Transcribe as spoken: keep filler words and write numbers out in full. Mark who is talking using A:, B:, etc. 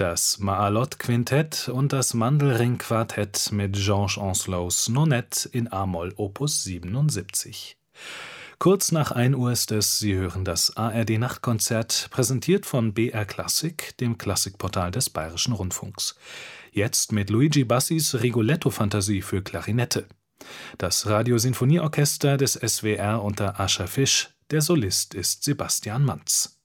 A: das Maalot-Quintett und das Mandelring-Quartett mit Georges Ancelots Nonette in a-Moll Opus siebenundsiebzig. Kurz nach ein Uhr ist es, Sie hören das A R D-Nachtkonzert, präsentiert von B R Klassik, dem Klassikportal des Bayerischen Rundfunks. Jetzt mit Luigi Bassis Rigoletto-Fantasie für Klarinette. Das Radiosinfonieorchester des S W R unter Ascher Fisch, der Solist ist Sebastian Manz.